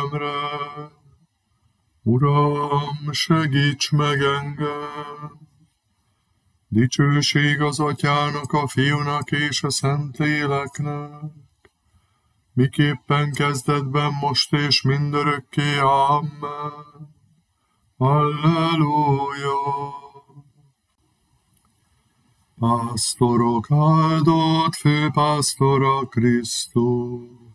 életemre. Uram, segíts meg engem! Dicsőség az Atyának, a Fiúnak és a Szentléleknek, miképpen kezdetben, most és mindörökké. Amen. Halleluja! Pásztorok áldott főpásztora Krisztus.